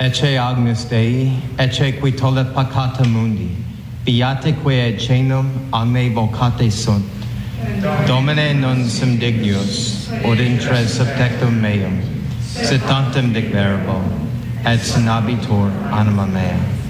Ecce agnus Dei, ecce qui tollet peccata mundi, beate quae ad cenum a me vocate sunt. Domine non sum dignus, od intre subtectum meum, sit tantum dic verbo, et sinabitur anima mea.